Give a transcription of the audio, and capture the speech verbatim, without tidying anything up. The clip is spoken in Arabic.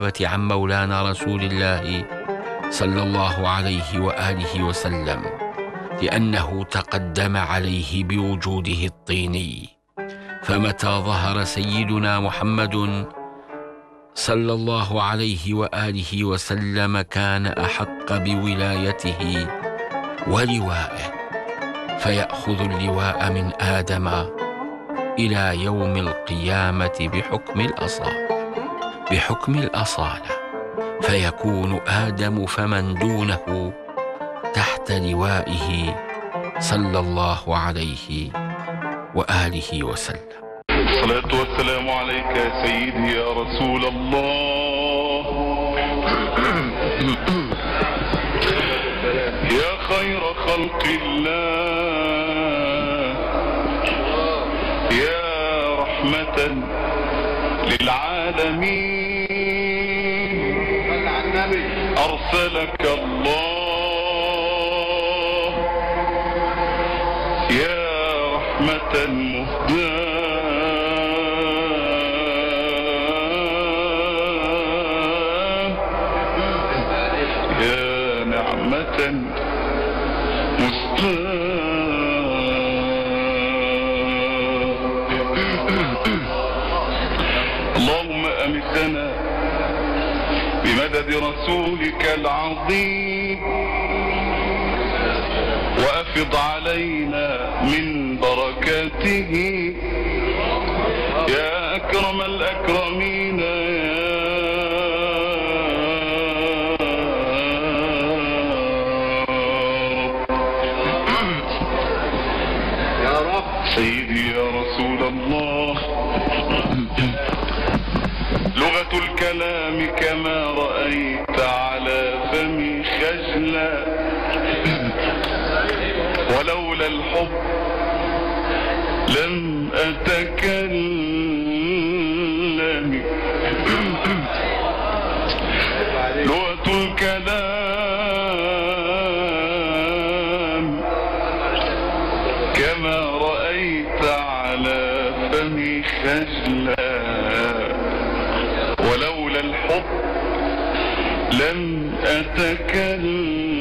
عن مولانا رسول الله صلى الله عليه وآله وسلم، لأنه تقدم عليه بوجوده الطيني. فمتى ظهر سيدنا محمد صلى الله عليه وآله وسلم كان أحق بولايته ولوائه، فيأخذ اللواء من آدم إلى يوم القيامة بحكم الأصالة بحكم الأصالة فيكون آدم فمن دونه تحت لوائه صلى الله عليه وآله وسلم. الصلاة والسلام عليك يا سيدي يا رسول الله، يا خير خلق الله، يا رحمة للعالمين، أرسلك الله يا رحمة مهداة، يا نعمة مستاة. اللهم أمتنا بمدد رسولك العظيم، وأفض علينا من بركاته يا أكرم الأكرمين يا رب. سيدي يا رسول الله، لغة الكلام كما رأيت على فمي خجلا، ولولا الحب لم أتكلم. لغة الكلام كما رأيت على فمي خجلا، ولولا الحب لم أتكلم.